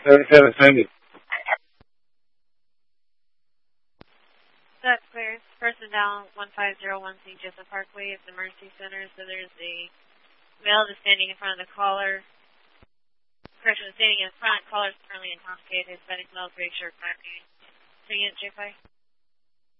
7770. That's clear. Person down 1501 St. Joseph Parkway at the Emergency Center. So there's a male that's standing in front of the caller. Person standing in front. Caller is currently intoxicated. Hispanic male, gray shirt, black pants. 3 J5.